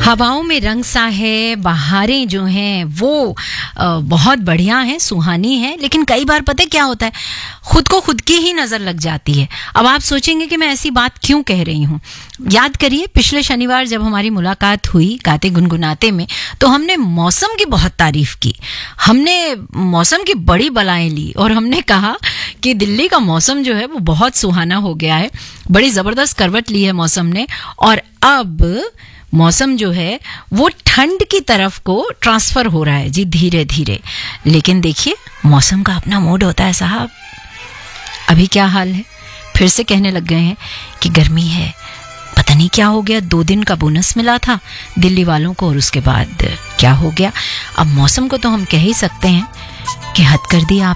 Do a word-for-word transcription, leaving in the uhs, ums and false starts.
हवाओं में रंग सा है, बहारें जो हैं वो आ, बहुत बढ़िया हैं, सुहानी हैं, लेकिन कई बार पता है क्या होता है, खुद को खुद की ही नजर लग जाती है। अब आप सोचेंगे कि मैं ऐसी बात क्यों कह रही हूँ। याद करिए पिछले शनिवार जब हमारी मुलाकात हुई गाते गुनगुनाते में, तो हमने मौसम की बहुत तारीफ की, हमने मौसम की बड़ी बलाएं ली और हमने कहा कि दिल्ली का मौसम जो है वो बहुत सुहाना हो गया है, बड़ी जबरदस्त करवट ली है मौसम ने, और अब मौसम जो है वो ठंड की तरफ को ट्रांसफर हो रहा है जी, धीरे धीरे। लेकिन देखिए मौसम का अपना मूड होता है साहब। अभी क्या हाल है, फिर से कहने लग गए हैं कि गर्मी है, पता नहीं क्या हो गया। दो दिन का बोनस मिला था दिल्ली वालों को और उसके बाद क्या हो गया। अब मौसम को तो हम कह ही सकते हैं कि हद कर दी आप